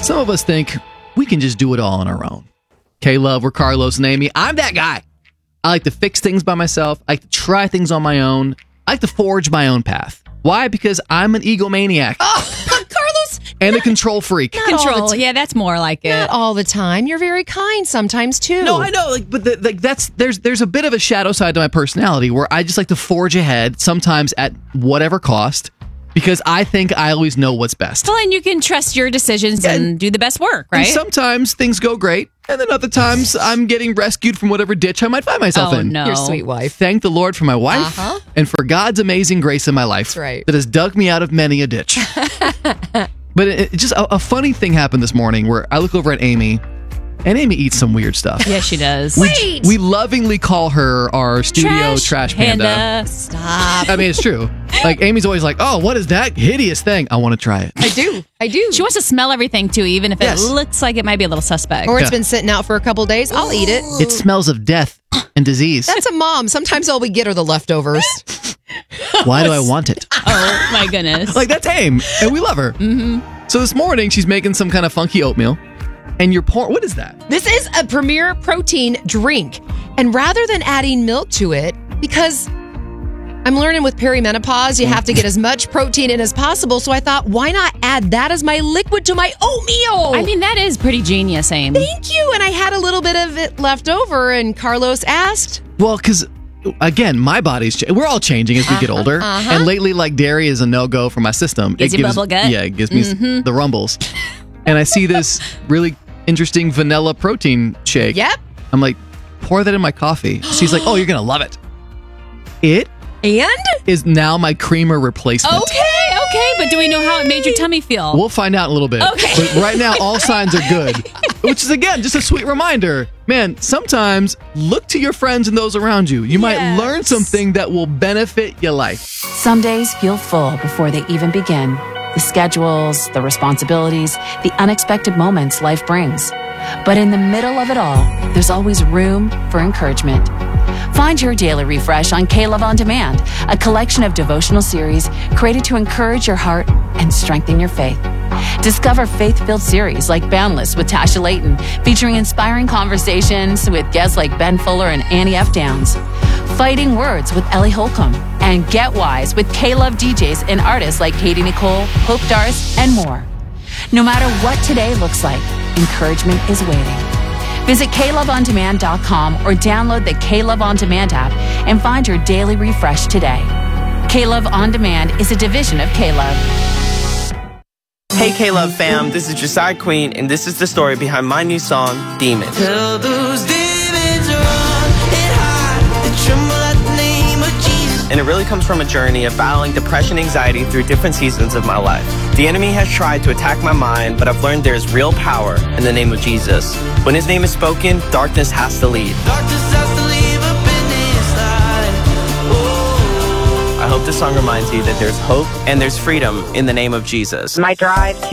Some of us think we can just do it all on our own. K-Love, we're Carlos and Amy. I'm that guy. I like to fix things by myself. I like to try things on my own. I like to forge my own path. Why? Because I'm an egomaniac. Oh, Carlos! And a control freak. Control. Yeah, that's more like it. Not all the time. You're very kind sometimes, too. No, I know. There's a bit of a shadow side to my personality where I just like to forge ahead, sometimes at whatever cost, because I think I always know what's best. Well, and you can trust your decisions and do the best work, right? And sometimes things go great, and then other times I'm getting rescued from whatever ditch I might find myself in. No. Your sweet wife. Thank the Lord for my wife and for God's amazing grace in my life. That's right. That has dug me out of many a ditch. But just a funny thing happened this morning where I look over at Amy, and Amy eats some weird stuff. Yes, she does. We lovingly call her our studio trash panda. Stop. I mean, it's true. Like, Amy's always like, oh, what is that hideous thing? I want to try it. I do. She wants to smell everything, too, even if it looks like it might be a little suspect. Or it's been sitting out for a couple days. I'll eat it. It smells of death and disease. That's a mom. Sometimes all we get are the leftovers. Why do I want it? Oh, my goodness. Like, that's Amy, and we love her. Mm-hmm. So this morning, she's making some kind of funky oatmeal. And you're pouring, what is that? This is a Premier Protein drink. And rather than adding milk to it, because I'm learning with perimenopause, you have to get as much protein in as possible. So I thought, why not add that as my liquid to my oatmeal? I mean, that is pretty genius, Amy. Thank you. And I had a little bit of it left over, and Carlos asked. Well, because, again, my body's we're all changing as we get older. And lately, like, dairy is a no-go for my system. Gives you bubble gut? Yeah, it gives me the rumbles. And I see this really interesting vanilla protein shake. Yep. I'm like, pour that in my coffee. She's like, oh, you're going to love it. It is now my creamer replacement. Okay, but do we know how it made your tummy feel? We'll find out in a little bit. Okay. But right now, all signs are good. Which is, again, just a sweet reminder. Man, sometimes look to your friends and those around you. You might learn something that will benefit your life. Some days feel full before they even begin. The schedules, the responsibilities, the unexpected moments life brings. But in the middle of it all, there's always room for encouragement. Find your daily refresh on K-Love On Demand, a collection of devotional series created to encourage your heart and strengthen your faith. Discover faith-filled series like Boundless with Tasha Layton, featuring inspiring conversations with guests like Ben Fuller and Annie F. Downs. Fighting Words with Ellie Holcomb, and Get Wise with K-Love DJs and artists like Katie Nicole, Hope Darst, and more. No matter what today looks like, encouragement is waiting. Visit KLoveOnDemand.com or download the K-Love On Demand app and find your daily refresh today. K-Love On Demand is a division of K-Love. Hey K-Love fam, this is Josiah Queen, and this is the story behind my new song, Demons. Tell those demons run and hide, they tremble at the name of Jesus. And it really comes from a journey of battling depression and anxiety through different seasons of my life. The enemy has tried to attack my mind, but I've learned there's real power in the name of Jesus. When his name is spoken, darkness has to leave. Darkness has to leave up in this light. Oh. I hope this song reminds you that there's hope and there's freedom in the name of Jesus. My drive